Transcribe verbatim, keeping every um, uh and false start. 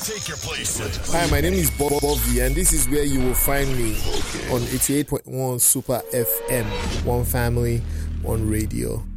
Take your places. Hi, my name is Bob Bobby, and this is where you will find me on eighty-eight point one Super F M. One family, one radio.